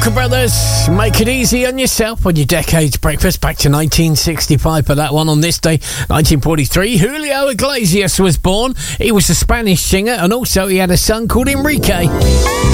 Walker Brothers, make it easy on yourself on your Decades Breakfast. Back to 1965 for that one. On this day, 1943, Julio Iglesias was born. He was a Spanish singer, and also he had a son called Enrique.